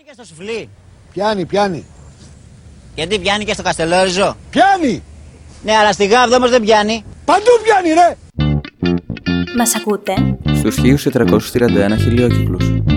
και στο σουφλί. Πιάνει. Γιατί πιάνει και στο Καστελόριζο. Πιάνει! Ναι, αλλά στη Γάβδο όμως δεν πιάνει. Παντού πιάνει, ρε! Μας ακούτε? Στους 1431 χιλιόκυκλους.